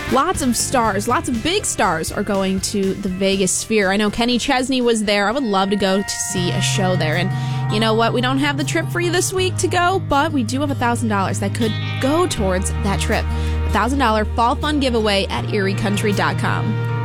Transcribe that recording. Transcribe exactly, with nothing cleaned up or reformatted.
Lots of stars, lots of big stars are going to the Vegas Sphere. I know Kenny Chesney was there. I would love to go to see a show there. And you know what? We don't have the trip for you this week to go, but we do have one thousand dollars that could go towards that trip. one thousand dollars Fall Fun giveaway at erie country dot com.